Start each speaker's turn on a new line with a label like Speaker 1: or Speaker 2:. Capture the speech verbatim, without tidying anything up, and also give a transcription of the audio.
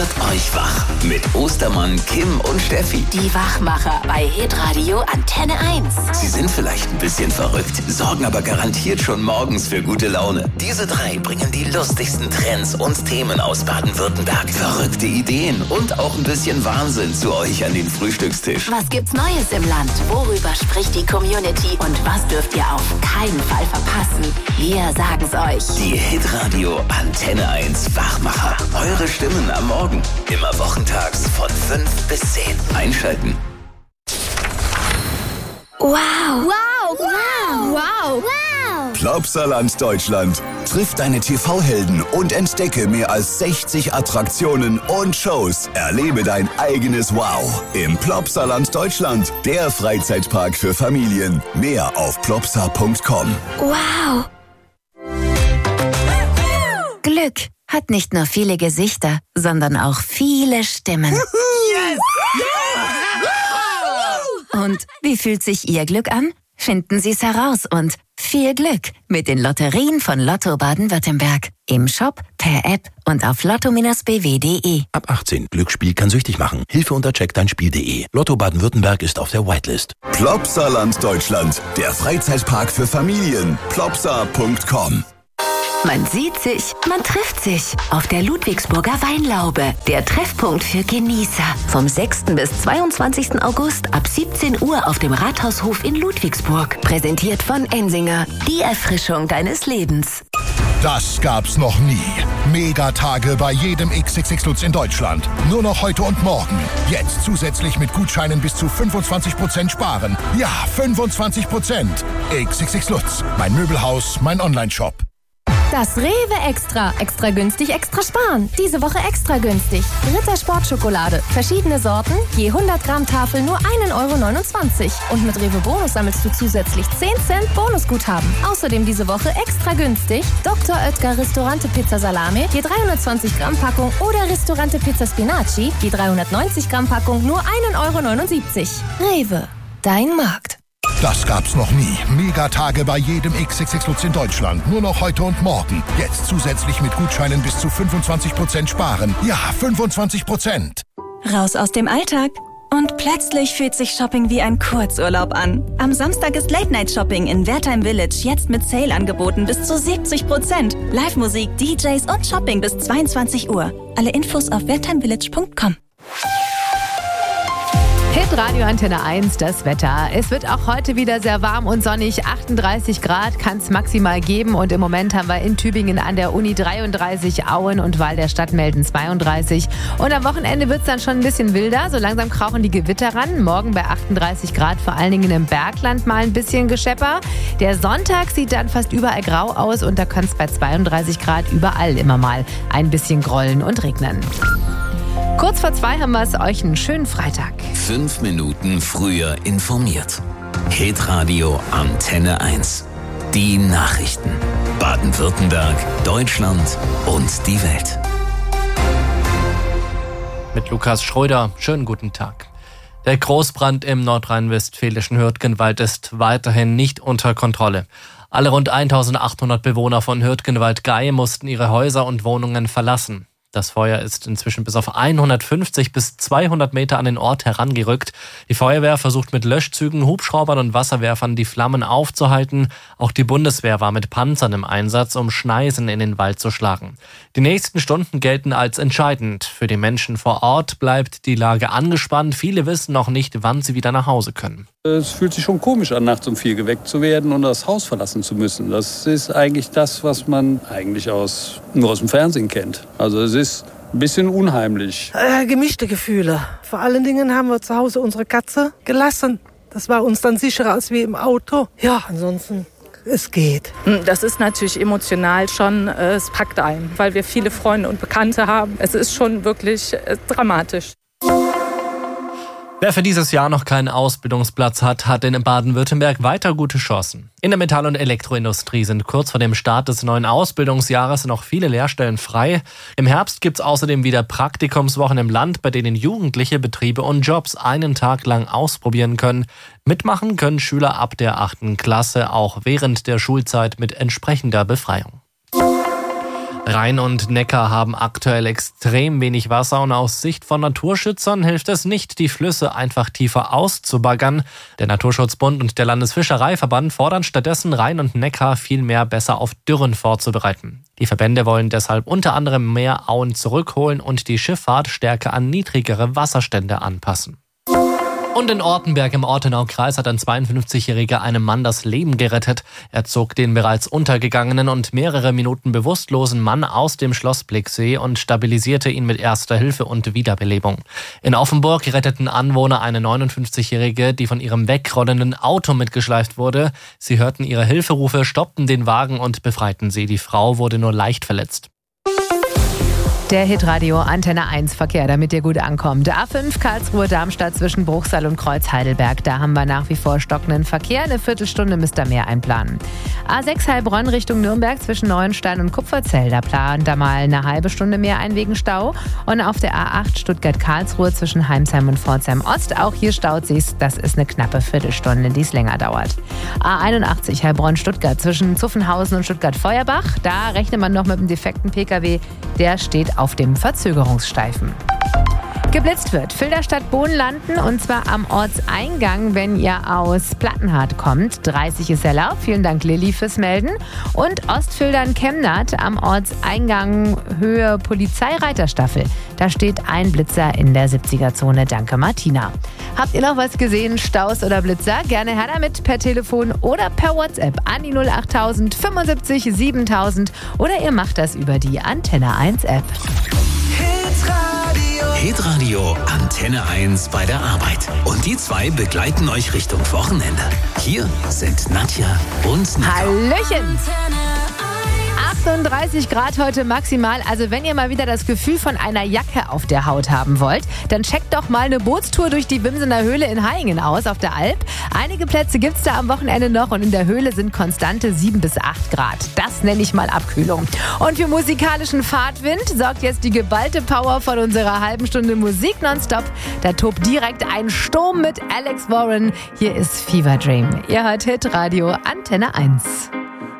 Speaker 1: wird euch wach. Mit Ostermann, Kim und Steffi.
Speaker 2: Die Wachmacher bei Hitradio Antenne eins.
Speaker 1: Sie sind vielleicht ein bisschen verrückt, sorgen aber garantiert schon morgens für gute Laune. Diese drei bringen die lustigsten Trends und Themen aus Baden-Württemberg. Verrückte Ideen und auch ein bisschen Wahnsinn zu euch an den Frühstückstisch.
Speaker 2: Was gibt's Neues im Land? Worüber spricht die Community? Und was dürft ihr auf keinen Fall verpassen? Wir sagen's euch.
Speaker 1: Die Hitradio Antenne eins Wachmacher. Eure Stimmen am Morgen. Immer wochentags von fünf bis zehn. Einschalten.
Speaker 2: Wow.
Speaker 3: Wow. Wow. Wow. Wow.
Speaker 4: Plopsaland Deutschland. Triff deine T V-Helden und entdecke mehr als sechzig Attraktionen und Shows. Erlebe dein eigenes Wow im Plopsaland Deutschland. Der Freizeitpark für Familien. Mehr auf plopsa punkt com.
Speaker 2: Wow. Glück hat nicht nur viele Gesichter, sondern auch viele Stimmen.
Speaker 3: Yes!
Speaker 2: Yeah! Und wie fühlt sich Ihr Glück an? Finden Sie es heraus und viel Glück mit den Lotterien von Lotto Baden-Württemberg. Im Shop, per App und auf lotto Bindestrich b w punkt d e.
Speaker 5: Ab achtzehn. Glücksspiel kann süchtig machen. Hilfe unter check dein spiel punkt d e. Lotto Baden-Württemberg ist auf der Whitelist.
Speaker 4: Plopsaland Deutschland. Der Freizeitpark für Familien. plopsa punkt com.
Speaker 2: Man sieht sich, man trifft sich auf der Ludwigsburger Weinlaube, der Treffpunkt für Genießer. Vom sechsten bis zweiundzwanzigsten August ab siebzehn Uhr auf dem Rathaushof in Ludwigsburg. Präsentiert von Ensinger, die Erfrischung deines Lebens.
Speaker 6: Das gab's noch nie. Megatage bei jedem X X X Lutz in Deutschland. Nur noch heute und morgen. Jetzt zusätzlich mit Gutscheinen bis zu fünfundzwanzig Prozent sparen. Ja, fünfundzwanzig Prozent. X X X Lutz, mein Möbelhaus, mein Online-Shop.
Speaker 3: Das Rewe Extra. Extra günstig, extra sparen. Diese Woche extra günstig. Ritter Sportschokolade. Verschiedene Sorten. Je hundert Gramm Tafel nur ein Euro neunundzwanzig. Und mit Rewe Bonus sammelst du zusätzlich zehn Cent Bonusguthaben. Außerdem diese Woche extra günstig. Doktor Oetker Ristorante Pizza Salame. Je dreihundertzwanzig Gramm Packung. Oder Ristorante Pizza Spinaci. Je dreihundertneunzig Gramm Packung nur ein Euro neunundsiebzig. Rewe. Dein Markt.
Speaker 6: Das gab's noch nie. Megatage bei jedem X X X Lutz in Deutschland. Nur noch heute und morgen. Jetzt zusätzlich mit Gutscheinen bis zu fünfundzwanzig Prozent sparen. Ja, fünfundzwanzig Prozent.
Speaker 7: Raus aus dem Alltag. Und plötzlich fühlt sich Shopping wie ein Kurzurlaub an. Am Samstag ist Late-Night-Shopping in Wertheim Village jetzt mit Sale angeboten bis zu siebzig Prozent. Live-Musik, D Js und Shopping bis zweiundzwanzig Uhr. Alle Infos auf wertheim village punkt com.
Speaker 8: Hitradio Antenne eins, das Wetter. Es wird auch heute wieder sehr warm und sonnig. achtunddreißig Grad kann es maximal geben. Und im Moment haben wir in Tübingen an der Uni dreiunddreißig, Auen und Val der Stadt melden zweiunddreißig. Und am Wochenende wird es dann schon ein bisschen wilder. So langsam krauchen die Gewitter ran. Morgen bei achtunddreißig Grad, vor allen Dingen im Bergland mal ein bisschen Geschepper. Der Sonntag sieht dann fast überall grau aus. Und da kann es bei zweiunddreißig Grad überall immer mal ein bisschen grollen und regnen. Kurz vor zwei haben wir es euch einen schönen Freitag.
Speaker 1: Fünf Minuten früher informiert. Hitradio Antenne eins. Die Nachrichten. Baden-Württemberg, Deutschland und die Welt.
Speaker 9: Mit Lukas Schröder. Schönen guten Tag. Der Großbrand im nordrhein-westfälischen Hürtgenwald ist weiterhin nicht unter Kontrolle. Alle rund eintausendachthundert Bewohner von Hürtgenwald-Gaie mussten ihre Häuser und Wohnungen verlassen. Das Feuer ist inzwischen bis auf hundertfünfzig bis zweihundert Meter an den Ort herangerückt. Die Feuerwehr versucht mit Löschzügen, Hubschraubern und Wasserwerfern die Flammen aufzuhalten. Auch die Bundeswehr war mit Panzern im Einsatz, um Schneisen in den Wald zu schlagen. Die nächsten Stunden gelten als entscheidend. Für die Menschen vor Ort bleibt die Lage angespannt. Viele wissen noch nicht, wann sie wieder nach Hause können.
Speaker 10: Es fühlt sich schon komisch an, nachts um vier geweckt zu werden und das Haus verlassen zu müssen. Das ist eigentlich das, was man eigentlich aus, nur aus dem Fernsehen kennt. Also es ist ein bisschen unheimlich.
Speaker 11: Äh, gemischte Gefühle. Vor allen Dingen haben wir zu Hause unsere Katze gelassen. Das war uns dann sicherer als wie im Auto. Ja, ansonsten, es geht.
Speaker 12: Das ist natürlich emotional schon, es packt ein, weil wir viele Freunde und Bekannte haben. Es ist schon wirklich äh, dramatisch.
Speaker 9: Wer für dieses Jahr noch keinen Ausbildungsplatz hat, hat in Baden-Württemberg weiter gute Chancen. In der Metall- und Elektroindustrie sind kurz vor dem Start des neuen Ausbildungsjahres noch viele Lehrstellen frei. Im Herbst gibt's außerdem wieder Praktikumswochen im Land, bei denen Jugendliche Betriebe und Jobs einen Tag lang ausprobieren können. Mitmachen können Schüler ab der achten Klasse auch während der Schulzeit mit entsprechender Befreiung. Rhein und Neckar haben aktuell extrem wenig Wasser und aus Sicht von Naturschützern hilft es nicht, die Flüsse einfach tiefer auszubaggern. Der Naturschutzbund und der Landesfischereiverband fordern stattdessen, Rhein und Neckar viel mehr besser auf Dürren vorzubereiten. Die Verbände wollen deshalb unter anderem mehr Auen zurückholen und die Schifffahrt stärker an niedrigere Wasserstände anpassen. Und in Ortenberg im Ortenaukreis hat ein zweiundfünfzigjähriger einem Mann das Leben gerettet. Er zog den bereits untergegangenen und mehrere Minuten bewusstlosen Mann aus dem Schlossblicksee und stabilisierte ihn mit Erster Hilfe und Wiederbelebung. In Offenburg retteten Anwohner eine neunundfünfzigjährige, die von ihrem wegrollenden Auto mitgeschleift wurde. Sie hörten ihre Hilferufe, stoppten den Wagen und befreiten sie. Die Frau wurde nur leicht verletzt.
Speaker 8: Der Hitradio Antenne eins Verkehr, damit ihr gut ankommt. A fünf Karlsruhe-Darmstadt zwischen Bruchsal und Kreuz-Heidelberg. Da haben wir nach wie vor stockenden Verkehr. Eine Viertelstunde müsst ihr mehr einplanen. A sechs Heilbronn Richtung Nürnberg zwischen Neuenstein und Kupferzell. Da plant da mal eine halbe Stunde mehr ein wegen Stau. Und auf der A acht Stuttgart-Karlsruhe zwischen Heimsheim und Pforzheim-Ost. Auch hier staut sich's. Das ist eine knappe Viertelstunde, die es länger dauert. A einundachtzig Heilbronn-Stuttgart zwischen Zuffenhausen und Stuttgart-Feuerbach. Da rechnet man noch mit einem defekten Pkw. Der steht auf dem Verzögerungsstreifen. Geblitzt wird Filderstadt-Bohn landen und zwar am Ortseingang, wenn ihr aus Plattenhardt kommt. dreißig ist erlaubt. Vielen Dank, Lilly, fürs Melden. Und Ostfildern-Chemnat am Ortseingang Höhe Polizeireiterstaffel. Da steht ein Blitzer in der siebziger-Zone. Danke, Martina. Habt ihr noch was gesehen? Staus oder Blitzer? Gerne her damit per Telefon oder per WhatsApp an die null achttausend fünfundsiebzig siebentausend oder ihr macht das über die Antenne eins App.
Speaker 1: Hitradio Antenne eins bei der Arbeit. Und die zwei begleiten euch Richtung Wochenende. Hier sind Nadja und Nico.
Speaker 8: Hallöchen! achtunddreißig Grad heute maximal. Also wenn ihr mal wieder das Gefühl von einer Jacke auf der Haut haben wollt, dann checkt doch mal eine Bootstour durch die Wimsener Höhle in Haingen aus auf der Alp. Einige Plätze gibt's da am Wochenende noch und in der Höhle sind konstante sieben bis acht Grad. Das nenne ich mal Abkühlung. Und für musikalischen Fahrtwind sorgt jetzt die geballte Power von unserer halben Stunde Musik nonstop. Da tobt direkt ein Sturm mit Alex Warren. Hier ist Fever Dream. Ihr hört Hitradio Antenne eins.